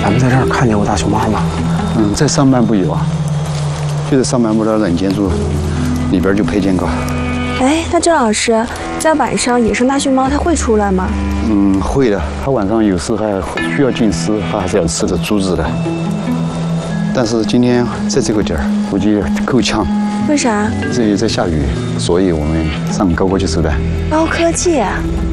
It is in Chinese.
咱们在这儿看见过大熊猫吗？ 在上半部有啊，就在上半部的冷建筑里边就配见过。 哎，那郑老师，在晚上野生大熊猫它会出来吗？ 会的，它晚上有时还需要进食，它还是要吃的猪子的。但是今天在这个点儿，估计够呛。 为啥？ 这里在下雨，所以我们上高科技手段。 高科技啊！